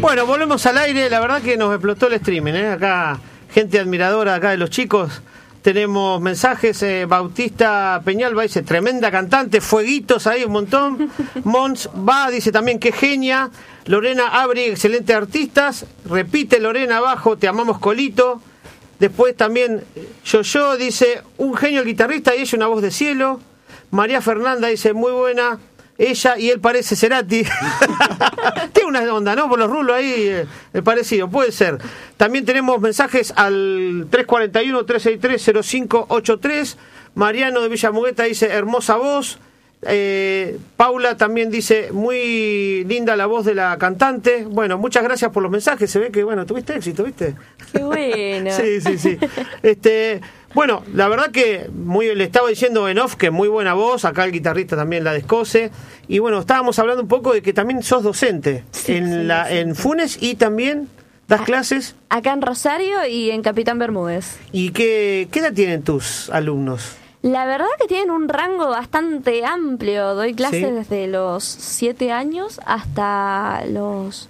Bueno, volvemos al aire. La verdad que nos explotó el streaming, ¿eh? Acá, gente admiradora acá de los chicos. Tenemos mensajes. Bautista Peñalba dice, tremenda cantante. Fueguitos ahí, un montón. Mons va, dice también, qué genia. Lorena Abri, excelente artistas. Repite Lorena abajo, te amamos Colito. Después también Yo dice, un genio el guitarrista y ella una voz de cielo. María Fernanda dice, muy buena. Ella y él parece Cerati. Tiene una onda, ¿no? Por los rulos ahí, el parecido, puede ser. También tenemos mensajes al 341-363-0583. Mariano de Villamugueta dice, hermosa voz. Paula también dice, muy linda la voz de la cantante. Bueno, muchas gracias por los mensajes. Se ve que, bueno, tuviste éxito, ¿viste? Qué bueno. Sí. Bueno, la verdad que le estaba diciendo en off que muy buena voz, acá el guitarrista también la descose. Y bueno, estábamos hablando un poco de que también sos docente en Funes y también das clases. Acá en Rosario y en Capitán Bermúdez. ¿Y qué edad tienen tus alumnos? La verdad que tienen un rango bastante amplio. Doy clases desde los 7 años hasta los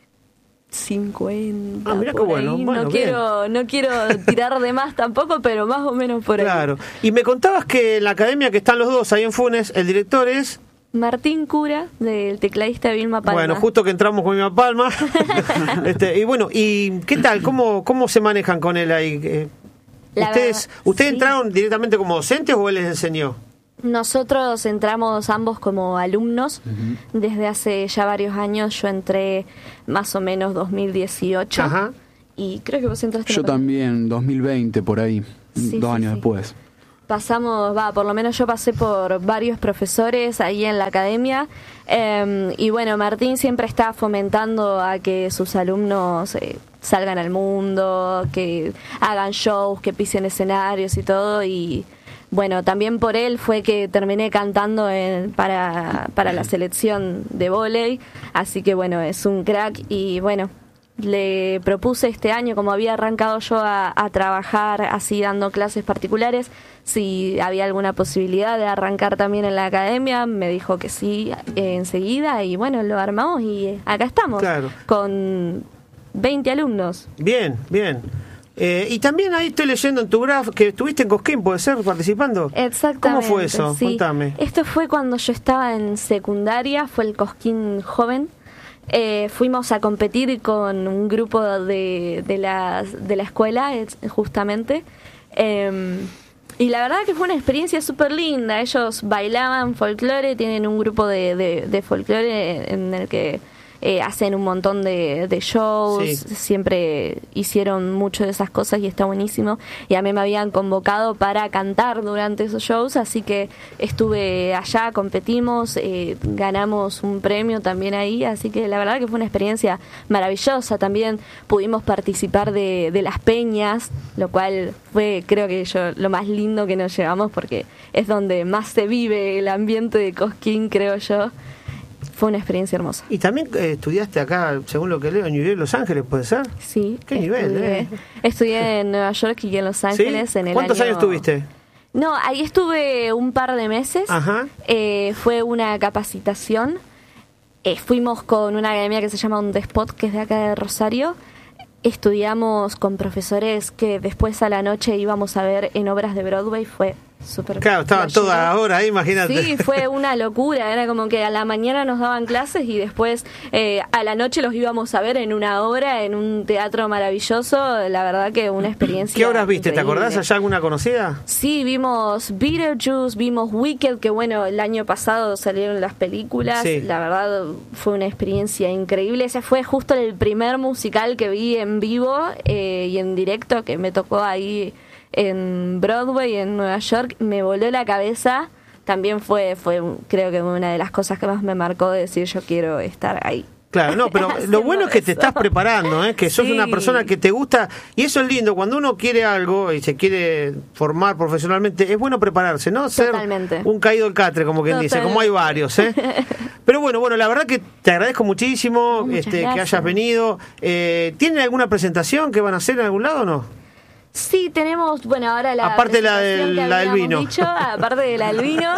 50. Ah, mira qué bueno. No quiero tirar de más tampoco, pero más o menos por ahí. Claro. Y me contabas que en la academia que están los dos ahí en Funes, el director es Martín Cura, del tecladista Vilma Palma. Bueno, justo que entramos con Vilma Palma. Y bueno, ¿y qué tal? ¿Cómo se manejan con él ahí? ¿Ustedes entraron directamente como docentes o él les enseñó? Nosotros entramos ambos como alumnos. Desde hace ya varios años. Yo entré más o menos 2018. Ajá. Y creo que vos entraste. Yo también, 2020 por ahí, 2 años después. Por lo menos yo pasé por varios profesores ahí en la academia. Y bueno, Martín siempre está fomentando a que sus alumnos salgan al mundo, que hagan shows, que pisen escenarios y todo. Y bueno, también por él fue que terminé cantando para la selección de vóley. Así que bueno, es un crack. Y bueno, le propuse este año, como había arrancado yo a trabajar así dando clases particulares, si había alguna posibilidad de arrancar también en la academia. Me dijo que sí enseguida y bueno, lo armamos y acá estamos. Claro. Con 20 alumnos. Bien. Y también ahí estoy leyendo en tu graph que estuviste en Cosquín, ¿puede ser? ¿Participando? Exactamente. ¿Cómo fue eso? Sí. Contame. Esto fue cuando yo estaba en secundaria, fue el Cosquín Joven. Fuimos a competir con un grupo de la escuela, justamente. Y la verdad que fue una experiencia súper linda. Ellos bailaban folclore, tienen un grupo de folclore en el que hacen un montón de shows. Sí. Siempre hicieron mucho de esas cosas y está buenísimo. Y a mí me habían convocado para cantar durante esos shows, así que estuve allá, competimos, ganamos un premio también ahí, así que la verdad que fue una experiencia maravillosa. También pudimos participar de las peñas, lo cual fue, creo que lo más lindo que nos llevamos, porque es donde más se vive el ambiente de Cosquín, creo yo. Fue una experiencia hermosa. Y también estudiaste acá, según lo que leo, en Los Ángeles, ¿puede ser? Sí. ¿Qué nivel? Estudié en Nueva York y en Los Ángeles. ¿Sí? En ¿Cuántos años estuviste? No, ahí estuve un par de meses. Ajá. Fue una capacitación. Fuimos con una academia que se llama Un Despot, que es de acá de Rosario. Estudiamos con profesores que después a la noche íbamos a ver en obras de Broadway. Fue súper... Claro, estaban todas ahora ahí, imagínate. Sí, fue una locura. Era como que a la mañana nos daban clases y después a la noche los íbamos a ver en una obra, en un teatro maravilloso. La verdad que una experiencia. ¿Qué obras viste? Increíble. ¿Te acordás? ¿Allá alguna conocida? Sí, vimos Beetlejuice, vimos Wicked, que bueno, el año pasado salieron las películas. Sí. La verdad fue una experiencia increíble. Ese fue justo el primer musical que vi en vivo y en directo, que me tocó ahí en Broadway, en Nueva York. Me voló la cabeza. También fue creo que una de las cosas que más me marcó, de decir yo quiero estar ahí. Claro, no, pero lo bueno es que te estás preparando, que sos una persona que te gusta, y eso es lindo, cuando uno quiere algo y se quiere formar profesionalmente, es bueno prepararse, ¿no? Totalmente. Ser un caído del catre, como quien dice, como hay varios, Pero bueno, la verdad que te agradezco muchísimo que hayas venido. ¿Tienen alguna presentación que van a hacer en algún lado o no? Sí, tenemos, bueno, ahora la aparte la presentación que del habíamos vino. dicho, aparte de la del vino,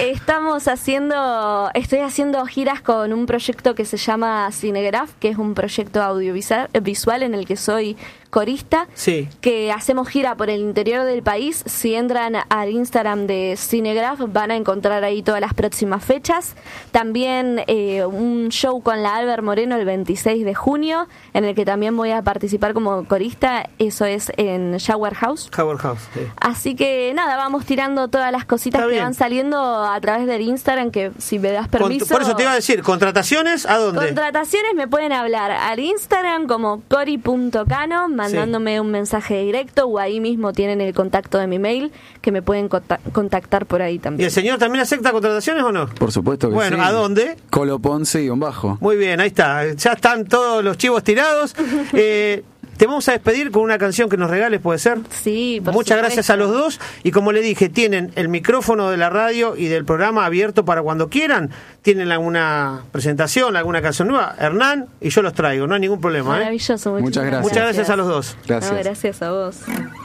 estoy haciendo giras con un proyecto que se llama Cinegraph, que es un proyecto audiovisual en el que soy corista, Sí. que hacemos gira por el interior del país. Si entran al Instagram de Cinegraph van a encontrar ahí todas las próximas fechas. También un show con la Albert Moreno el 26 de junio, en el que también voy a participar como corista. Eso es en Shower House. Shower House, sí. Así que nada, vamos tirando todas las cositas Está que bien. van saliendo a través del Instagram, que si me das permiso... Por eso te iba a decir, ¿contrataciones a dónde? Contrataciones me pueden hablar al Instagram como cori.cano, mandándome un mensaje directo, o ahí mismo tienen el contacto de mi mail, que me pueden contactar por ahí ¿Y también. el señor también acepta contrataciones o no? Por supuesto que sí. Bueno, ¿a dónde? Colo Ponce _ Muy bien, ahí está. Ya están todos los chivos tirados. Te vamos a despedir con una canción que nos regales, ¿puede ser? Sí, por Muchas supuesto. gracias a los dos. Y como le dije, tienen el micrófono de la radio y del programa abierto para cuando quieran. Tienen alguna presentación, alguna canción nueva. Hernán, y yo los traigo, no hay ningún problema. Maravilloso, Muchas gracias. Muchas gracias a los dos. Gracias. No, gracias a vos.